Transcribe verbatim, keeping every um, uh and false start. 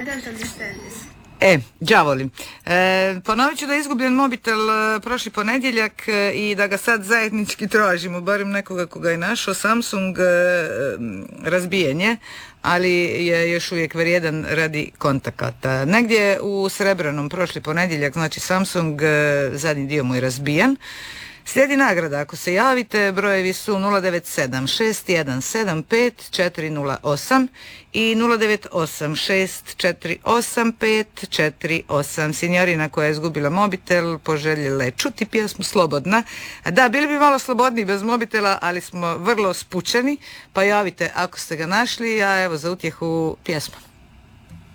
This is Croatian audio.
I don't understand this. E, đavoli. E, ponovit ću da je izgubljen mobitel e, prošli ponedjeljak e, i da ga sad zajednički tražimo, barem nekoga koga je našao. Samsung e, razbijen je, ali je još uvijek vrijedan radi kontakata. Negdje u Srebranom prošli ponedjeljak, znači Samsung, e, zadnji dio mu je razbijan. Slijedi nagrada, ako se javite, brojevi su nula devet sedam šest jedan sedam pet četiri nula osam i nula devet osam šest četiri osam pet četiri osam. Sinjorina koja je izgubila mobitel poželjela je čuti pjesmu Slobodna. Da, bili bi malo slobodniji bez mobitela, ali smo vrlo spučeni, pa javite ako ste ga našli, a evo za utjehu pjesma.